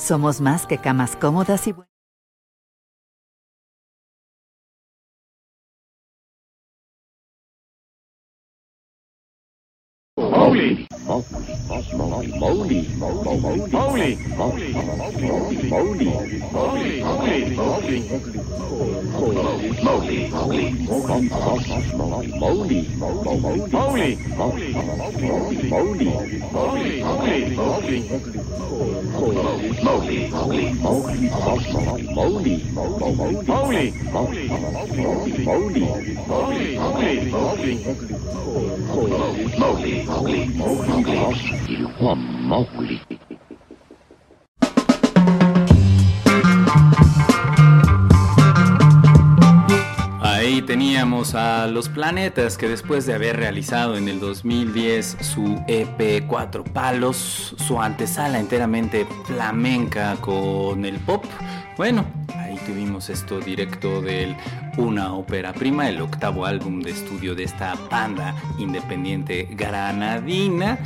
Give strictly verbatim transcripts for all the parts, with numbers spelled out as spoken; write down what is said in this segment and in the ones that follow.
Somos más que camas cómodas y buenas. Mowgli. Mowgli. Mowgli. Mowgli. Mowgli. Mowgli. Mowgli. Il buon Mowgli. Ahí teníamos a Los Planetas, que después de haber realizado en el dos mil diez su E P Cuatro Palos, su antesala enteramente flamenca con el pop, bueno, ahí tuvimos esto directo del Una Ópera Prima, el octavo álbum de estudio de esta banda independiente granadina.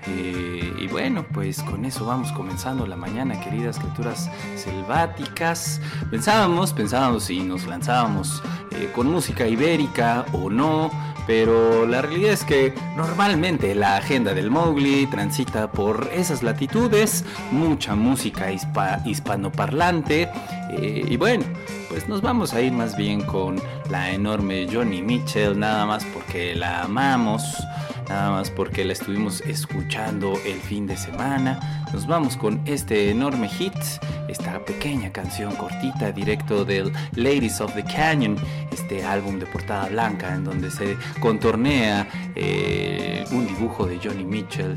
Eh, y bueno, pues con eso vamos comenzando la mañana, queridas criaturas selváticas. Pensábamos, pensábamos si nos lanzábamos eh, con música ibérica o no, pero la realidad es que normalmente la agenda del Mowgli transita por esas latitudes, mucha música hispa- hispanoparlante, eh, y bueno, pues nos vamos a ir más bien con la enorme Joni Mitchell, nada más porque la amamos, nada más porque la estuvimos escuchando el fin de semana. Nos vamos con este enorme hit, esta pequeña canción cortita directo del Ladies of the Canyon, este álbum de portada blanca en donde se contornea eh, un dibujo de Joni Mitchell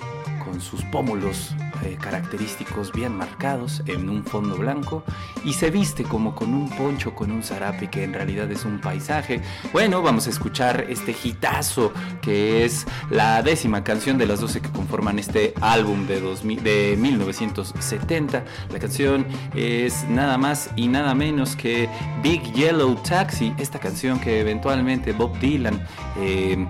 con sus pómulos eh, característicos bien marcados en un fondo blanco, y se viste como con un poncho con un zarape que en realidad es un paisaje. Bueno, vamos a escuchar este hitazo que es la décima canción de las doce que conforman este álbum de, dos mil, de mil novecientos setenta. La canción es nada más y nada menos que Big Yellow Taxi, esta canción que eventualmente Bob Dylan eh,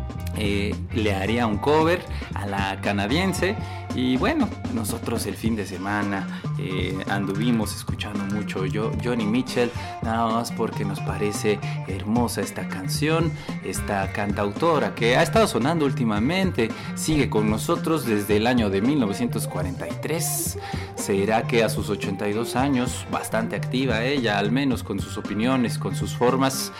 Eh, le haría un cover a la canadiense. Y bueno, nosotros el fin de semana eh, anduvimos escuchando mucho yo, Joni Mitchell, nada más porque nos parece hermosa esta canción, esta cantautora que ha estado sonando últimamente, sigue con nosotros desde el año de mil novecientos cuarenta y tres. Será que a sus ochenta y dos años, bastante activa ella, al menos con sus opiniones, con sus formas,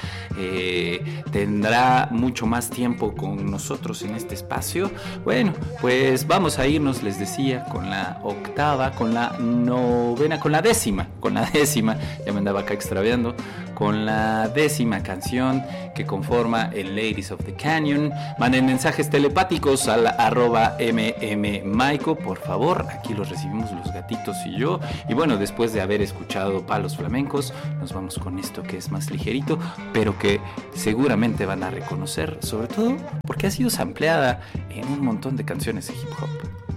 eh, tendrá mucho más tiempo con nosotros en este espacio. Bueno, pues vamos a irnos, les decía, con la octava, con la novena, con la décima, con la décima, ya me andaba acá extraviando, con la décima canción que conforma el Ladies of the Canyon. Manden mensajes telepáticos al arroba mmmaico, por favor, aquí los recibimos los gatitos y yo. Y bueno, después de haber escuchado Palos Flamencos, nos vamos con esto que es más ligerito, pero que seguramente van a reconocer, sobre todo porque ha sido sampleada en un montón de canciones de hip hop.